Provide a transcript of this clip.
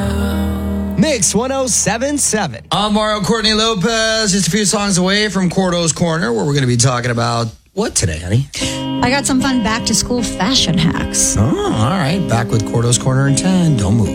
Mix 107.7. I'm Mario Courtney Lopez, just a few songs away from Cordo's Corner, where we're going to be talking about what today, honey? I got some fun back-to-school fashion hacks. Oh, all right. Back with Cordo's Corner in 10. Don't move.